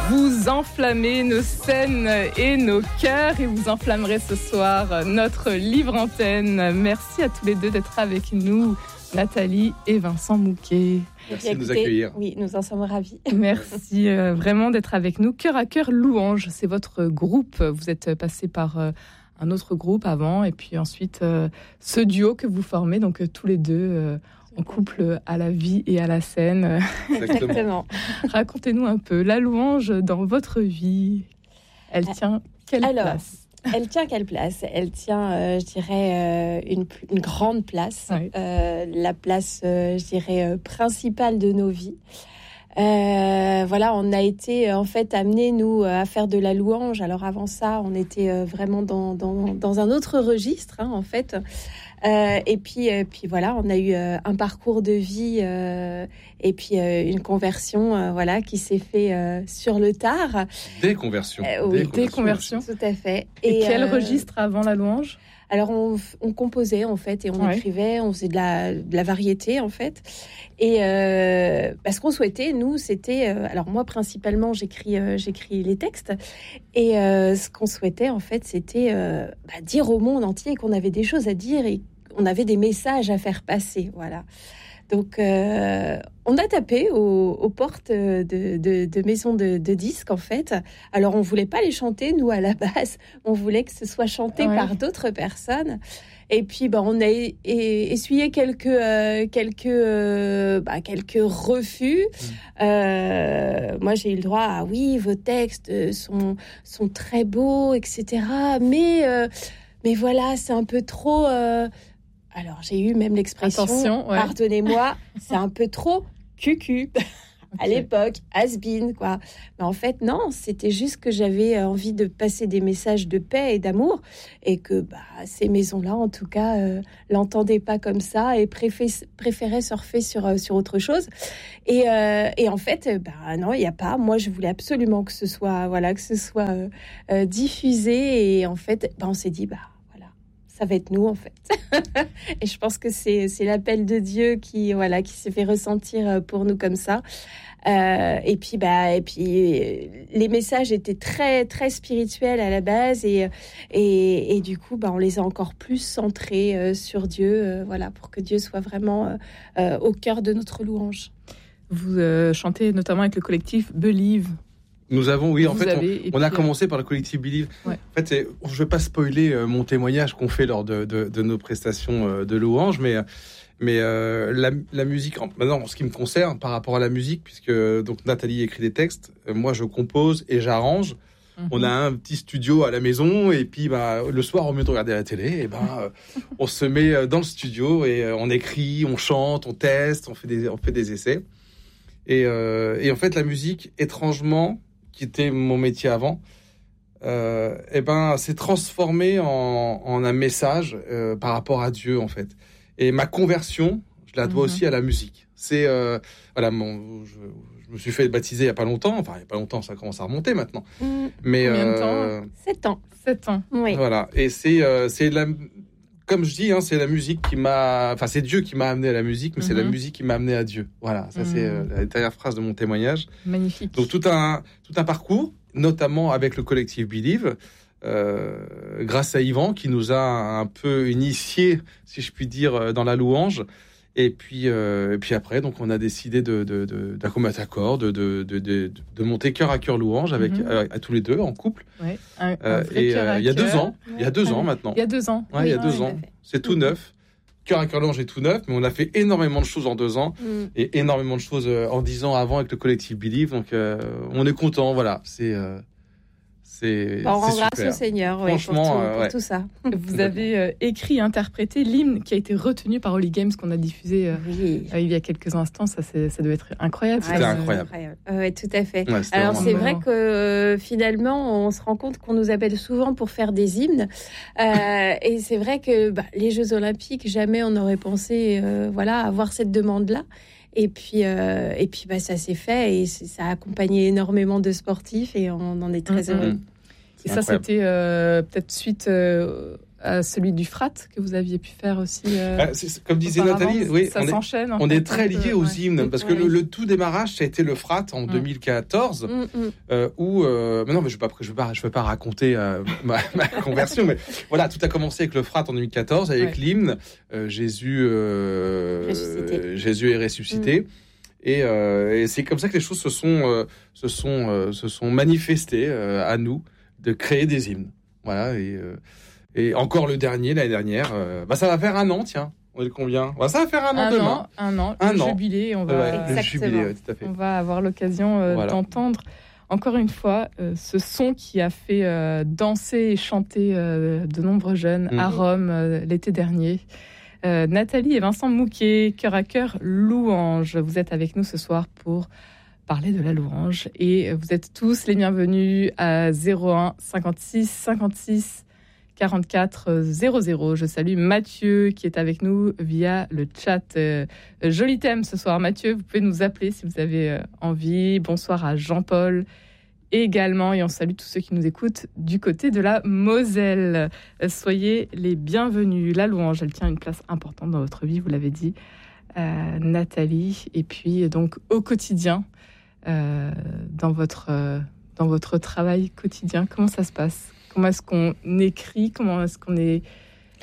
Vous enflammez nos scènes et nos cœurs et vous enflammerez ce soir notre livre antenne. Merci à tous les deux d'être avec nous, Nathalie et Vincent Mouquet. Merci de nous accueillir. Oui, nous en sommes ravis. Merci vraiment d'être avec nous. Cœur à cœur louange, c'est votre groupe. Vous êtes passé par un autre groupe avant et puis ensuite ce duo que vous formez, donc tous les deux en couple à la vie et à la scène. Exactement. Racontez-nous un peu la louange dans votre vie. Elle tient quelle place ? Elle tient quelle place ? Elle tient, je dirais, une grande place. Oui. La place, je dirais, principale de nos vies. Voilà, on a été en fait amenés, nous, à faire de la louange. Alors avant ça, on était vraiment dans un autre registre, hein, en fait. Et puis voilà, on a eu un parcours de vie et puis une conversion, voilà, qui s'est fait sur le tard. Des conversions. Oui, des conversions. Tout à fait. Et quel registre avant la louange ? Alors on composait en fait et on écrivait, on faisait de la variété en fait. Et ce qu'on souhaitait, nous, c'était alors moi principalement j'écris les textes et ce qu'on souhaitait en fait c'était dire au monde entier qu'on avait des choses à dire et on avait des messages à faire passer, voilà. Donc, on a tapé aux portes de maisons de disques, en fait. Alors, on voulait pas les chanter, nous, à la base. On voulait que ce soit chanté par d'autres personnes. Et puis, on a essuyé quelques refus. Moi, j'ai eu le droit à « oui, vos textes sont très beaux, etc. » Mais voilà, c'est un peu trop... Alors, j'ai eu même l'expression, pardonnez-moi, c'est un peu trop cucu à l'époque, has-been, quoi. Mais en fait, non, c'était juste que j'avais envie de passer des messages de paix et d'amour et que ces maisons-là, en tout cas, l'entendaient pas comme ça et préféraient surfer sur autre chose. Et en fait, non, il n'y a pas. Moi, je voulais absolument que ce soit, diffusé. Et en fait, on s'est dit, ça va être nous, en fait. Et je pense que c'est l'appel de Dieu qui s'est fait ressentir pour nous comme ça. Et puis les messages étaient très, très spirituels à la base. Et du coup, on les a encore plus centrés sur Dieu, pour que Dieu soit vraiment au cœur de notre louange. Vous chantez notamment avec le collectif Believe. Nous avons, on a commencé par le collectif Believe. Ouais. En fait, je ne vais pas spoiler mon témoignage qu'on fait lors de nos prestations de louange, mais la musique, maintenant, en ce qui me concerne, par rapport à la musique, puisque donc Nathalie écrit des textes, moi je compose et j'arrange. On a un petit studio à la maison et puis le soir, au lieu de regarder la télé, on se met dans le studio et on écrit, on chante, on teste, on fait des essais. Et en fait, la musique, étrangement, qui était mon métier avant, s'est transformé en un message par rapport à Dieu, en fait. Et ma conversion, je la dois aussi à la musique. C'est je me suis fait baptiser il y a pas longtemps, ça commence à remonter maintenant. Mais combien de temps ? 7 ans. Oui. Voilà, et c'est comme je dis, c'est la musique qui m'a... Enfin, c'est Dieu qui m'a amené à la musique, mais c'est la musique qui m'a amené à Dieu. Voilà, ça c'est la dernière phrase de mon témoignage. Magnifique. Donc tout un parcours, notamment avec le collectif Believe, grâce à Yvan, qui nous a un peu initiés, si je puis dire, dans la louange. Et puis après, donc on a décidé d'un commun accord, de monter cœur à cœur louange avec à tous les deux en couple. Ouais, et il y a 2 ans, il y a 2 ans maintenant. Il y a 2 ans. Ouais, il y a 2 ans. C'est tout neuf. Cœur à cœur louange est tout neuf, mais on a fait énormément de choses en 2 ans et énormément de choses en 10 ans avant avec le collectif Believe. Donc on est content. Voilà, on rend grâce au Seigneur pour tout ça. Vous avez écrit et interprété l'hymne qui a été retenu par Holy Games qu'on a diffusé il y a quelques instants. Ça doit être incroyable. C'était incroyable. Oui, tout à fait. Ouais, alors c'est vrai que finalement on se rend compte qu'on nous appelle souvent pour faire des hymnes et c'est vrai que les Jeux Olympiques, jamais on n'aurait pensé avoir cette demande-là. Et puis ça s'est fait et ça a accompagné énormément de sportifs et on en est très heureux. Et ça, c'était peut-être suite celui du Frat que vous aviez pu faire aussi. Comme disait Nathalie, ça s'enchaîne. On est très liés aux hymnes parce que le tout démarrage, ça a été le Frat en 2014, où non, mais je vais pas raconter ma conversion, mais voilà, tout a commencé avec le Frat en 2014 avec l'hymne Jésus est ressuscité. Et c'est comme ça que les choses se sont manifestées à nous de créer des hymnes. Voilà, et encore le dernier, l'année dernière, ça va faire 1 an, tiens. On est combien ? Ça va faire 1 an demain. Un an. Jubilé, on va... le jubilé, tout à fait. On va avoir l'occasion d'entendre, encore une fois, ce son qui a fait danser et chanter de nombreux jeunes à Rome l'été dernier. Nathalie et Vincent Mouquet, cœur à cœur louange. Vous êtes avec nous ce soir pour parler de la louange et vous êtes tous les bienvenus à 01 56 56 44 00. Je salue Mathieu qui est avec nous via le chat. Joli thème ce soir, Mathieu. Vous pouvez nous appeler si vous avez envie. Bonsoir à Jean-Paul également, et on salue tous ceux qui nous écoutent du côté de la Moselle. Soyez les bienvenus. La louange, elle tient une place importante dans votre vie, vous l'avez dit, Nathalie. Et puis donc au quotidien, dans votre travail quotidien, comment ça se passe ? Comment est-ce qu'on écrit ? Comment est-ce qu'on est inspiré ?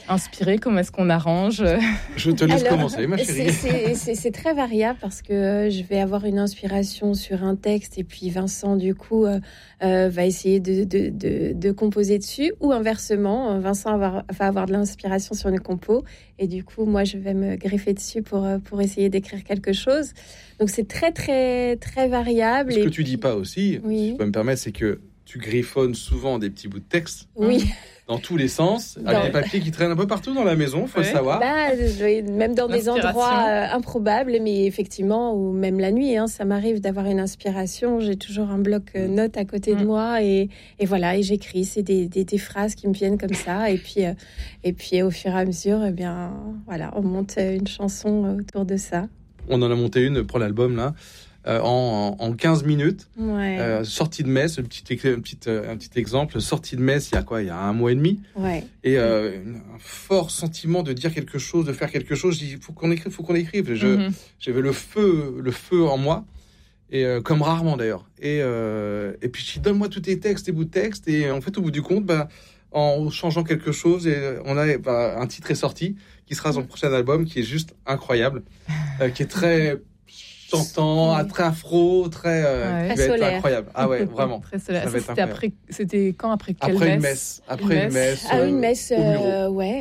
Comment est-ce qu'on arrange ? Je te laisse commencer, ma chérie. C'est très variable parce que je vais avoir une inspiration sur un texte et puis Vincent, du coup, va essayer de composer dessus, ou inversement, Vincent va avoir de l'inspiration sur une compo et du coup, moi, je vais me greffer dessus pour essayer d'écrire quelque chose. Donc, c'est très, très, très variable. Ce que tu dis pas aussi, si je peux me permettre, c'est que tu griffonnes souvent des petits bouts de texte. Oui. Dans tous les sens, avec des papiers qui traînent un peu partout dans la maison, il faut le savoir. Même dans des endroits improbables, mais effectivement, ou même la nuit, ça m'arrive d'avoir une inspiration. J'ai toujours un bloc-notes à côté de moi et voilà, et j'écris. C'est des phrases qui me viennent comme ça. Et puis au fur et à mesure, voilà, on monte une chanson autour de ça. On en a monté une pour l'album, là. En 15 minutes, sortie de messe, un petit exemple, sortie de messe il y a 1 mois et demi, et un fort sentiment de dire quelque chose, de faire quelque chose. Je dis, faut qu'on écrive. J'avais le feu en moi, et comme rarement d'ailleurs. Et puis je dis, donne-moi tous tes textes, tes bouts de texte, et en fait au bout du compte, en changeant quelque chose, et on a un titre est sorti qui sera dans le prochain album, qui est juste incroyable, qui est très chantant, très afro, très qui va être incroyable. Ah ouais, vraiment. Très solaire. C'était quand, après quelle messe? Après une messe. Une messe, au bureau. ouais.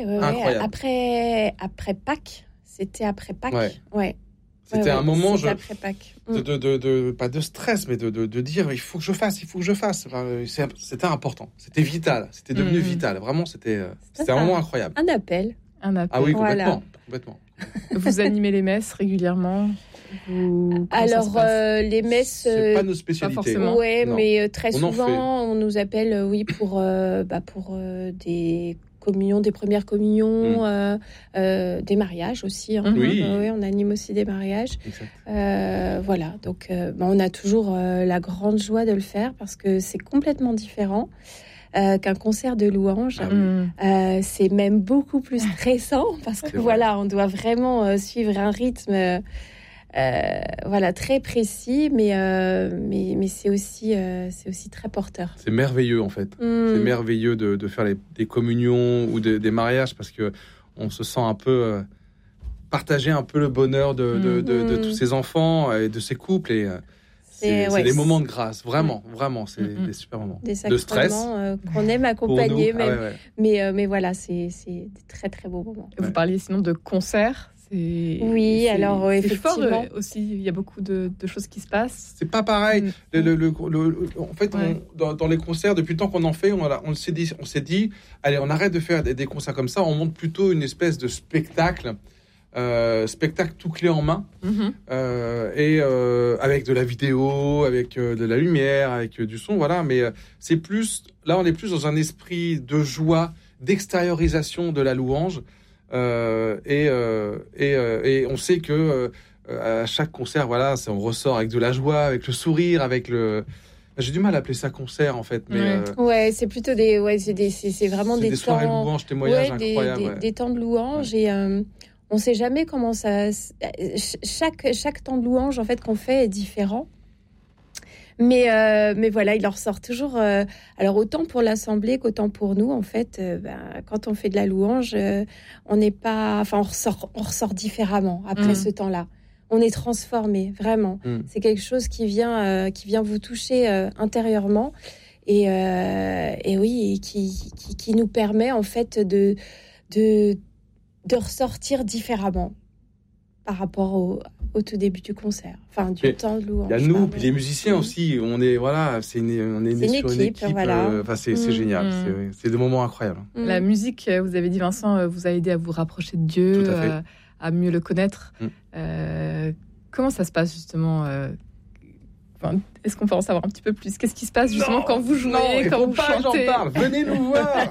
Après Pâques. C'était après Pâques. Ouais. C'était un moment après Pâques. de pas de stress, mais de dire il faut que je fasse. Enfin, c'était important. C'était vital. C'était devenu vital. Vraiment, c'était un moment incroyable. Un appel. Ah oui, complètement. Vous animez les messes régulièrement? Alors, les messes, c'est pas nos spécialités. Pas forcément. Mais très souvent, on nous appelle, pour des communions, des premières communions, des mariages aussi. Oui, on anime aussi des mariages. Voilà, donc on a toujours la grande joie de le faire parce que c'est complètement différent qu'un concert de louanges. C'est même beaucoup plus stressant parce que on doit vraiment suivre un rythme très précis, mais c'est aussi très porteur. C'est merveilleux en fait. C'est merveilleux de faire des communions ou des mariages parce que on se sent un peu partager un peu le bonheur de tous ces enfants et de ces couples, et c'est des moments de grâce, vraiment, c'est des super moments. Des sacrements, de stress qu'on aime accompagner, mais voilà, c'est des très très beaux moments. Vous parliez sinon de concerts. Alors effectivement. Fort aussi, il y a beaucoup de choses qui se passent. C'est pas pareil. En fait, dans les concerts, depuis le temps qu'on en fait, on s'est dit, allez, on arrête de faire des concerts comme ça, on monte plutôt une espèce de spectacle tout clé en main, et avec de la vidéo, avec de la lumière, avec du son, voilà. Mais c'est plus, là, on est plus dans un esprit de joie, d'extériorisation de la louange. Et on sait que à chaque concert, on ressort avec de la joie, avec le sourire, avec J'ai du mal à appeler ça concert en fait, mais c'est plutôt c'est vraiment des soirées temps, louanges, témoignages incroyables, des temps de louange et on sait jamais comment ça. Chaque temps de louange en fait qu'on fait est différent. Mais voilà, il en ressort toujours. Alors autant pour l'assemblée qu'autant pour nous, en fait, quand on fait de la louange, on n'est pas. Enfin, on ressort différemment après ce temps-là. On est transformé, vraiment. C'est quelque chose qui vient vous toucher intérieurement et oui, qui nous permet en fait de ressortir différemment par rapport au tout début du concert, enfin du temps de louange. Il y a nous, puis les musiciens aussi. On est sur une équipe. Voilà. C'est génial. C'est des moments incroyables. La musique, vous avez dit Vincent, vous a aidé à vous rapprocher de Dieu, à mieux le connaître. Comment ça se passe justement est-ce qu'on peut en savoir un petit peu plus? Qu'est-ce qui se passe justement quand vous jouez, quand vous chantez? J'en parle. Venez nous voir.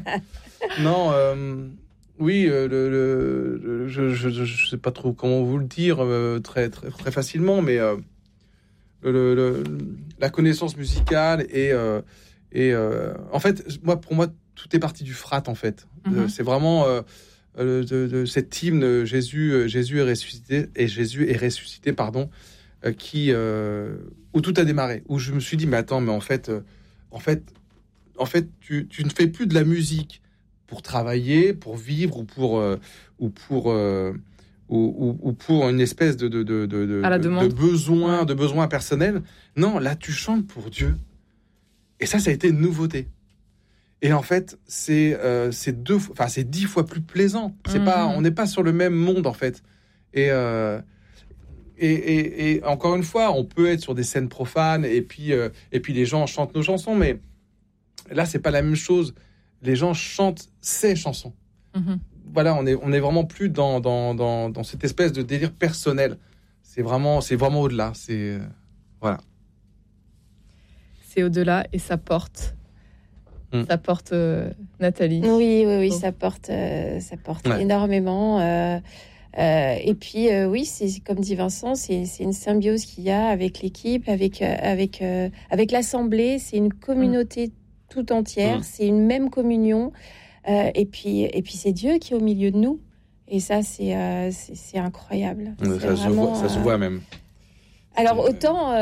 Non. Oui, je sais pas trop comment vous le dire très très très facilement, mais la connaissance musicale et en fait, pour moi, tout est parti du frat en fait. C'est vraiment de cet hymne Jésus est ressuscité, pardon, où tout a démarré, où je me suis dit mais attends, mais en fait tu ne fais plus de la musique pour travailler, pour vivre ou pour une espèce de besoin personnel. Non, là tu chantes pour Dieu. Et ça a été une nouveauté. Et en fait, c'est 10 fois plus plaisant. C'est pas, on n'est pas sur le même monde en fait. Et encore une fois, on peut être sur des scènes profanes et puis les gens chantent nos chansons, mais là c'est pas la même chose. Les gens chantent ces chansons. Voilà, on est vraiment plus dans cette espèce de délire personnel. C'est vraiment au-delà. Voilà. C'est au-delà et ça porte. Ça porte Nathalie. Oui, ça porte énormément. Et puis oui, c'est comme dit Vincent, c'est une symbiose qu'il y a avec l'équipe, avec l'assemblée. C'est une communauté tout entière. C'est une même communion. Et puis c'est Dieu qui est au milieu de nous. Et ça, c'est incroyable. Ça se voit même. Alors autant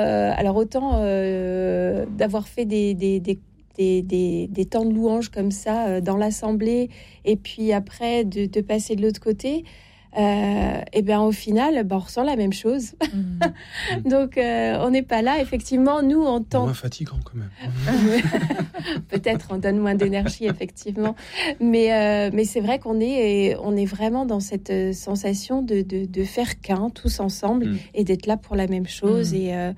d'avoir fait des temps de louange comme ça dans l'assemblée et puis après de passer de l'autre côté, et bien au final on ressent la même chose. Donc on n'est pas là effectivement, nous en tant moins fatigant quand même. Peut-être on donne moins d'énergie effectivement, mais c'est vrai qu'on est vraiment dans cette sensation de faire qu'un tous ensemble et d'être là pour la même chose.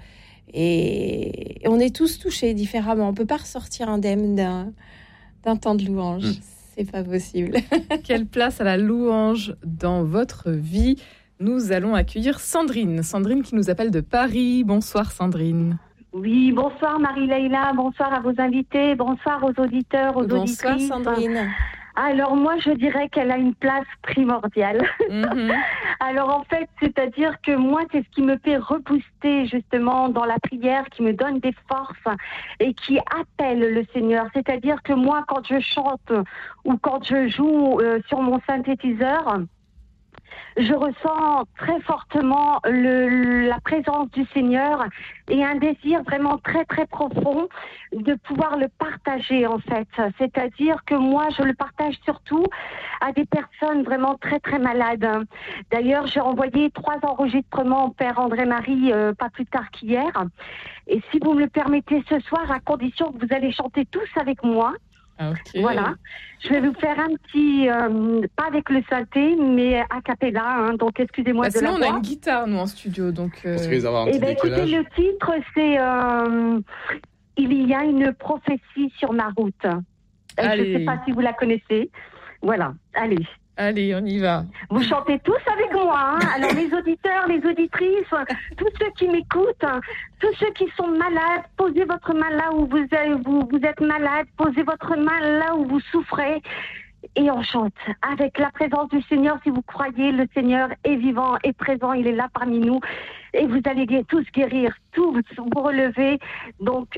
Et on est tous touchés différemment. On peut pas ressortir indemne d'un temps de louange. C'est pas possible. Quelle place à la louange dans votre vie? Nous allons accueillir Sandrine. Sandrine qui nous appelle de Paris. Bonsoir Sandrine. Oui, bonsoir Marie-Leïla. Bonsoir à vos invités. Bonsoir aux auditeurs, aux auditrices. Bonsoir Sandrine. Alors moi, je dirais qu'elle a une place primordiale. Alors en fait, c'est-à-dire que moi, c'est ce qui me fait repousser justement dans la prière, qui me donne des forces et qui appelle le Seigneur. C'est-à-dire que moi, quand je chante ou quand je joue sur mon synthétiseur, je ressens très fortement la présence du Seigneur et un désir vraiment très très profond de pouvoir le partager en fait. C'est-à-dire que moi je le partage surtout à des personnes vraiment très très malades. D'ailleurs j'ai envoyé 3 enregistrements au Père André-Marie pas plus tard qu'hier. Et si vous me le permettez ce soir, à condition que vous allez chanter tous avec moi. Okay. Voilà, je vais vous faire un petit, pas avec le synthé, mais a cappella, donc excusez-moi de la voix. Sinon on a une guitare, nous, en studio, donc... Eh bien, écoutez, le titre, c'est « Il y a une prophétie sur ma route ». Je ne sais pas si vous la connaissez. Voilà, allez. Allez, on y va. Vous chantez tous avec moi, Alors les auditeurs, les auditrices, tous ceux qui m'écoutent, tous ceux qui sont malades, posez votre main là où vous êtes malade, posez votre main là où vous souffrez et on chante avec la présence du Seigneur. Si vous croyez, le Seigneur est vivant, est présent, il est là parmi nous et vous allez tous guérir, tous vous relever. Donc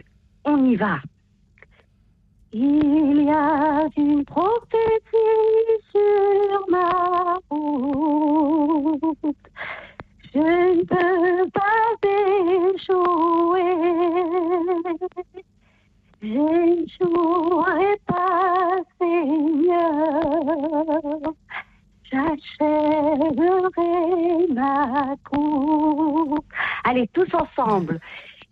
On y va. Il y a une prophétie sur ma route. Je ne peux pas échouer. J'échouerai pas, Seigneur. J'achèverai ma course. Allez, tous ensemble.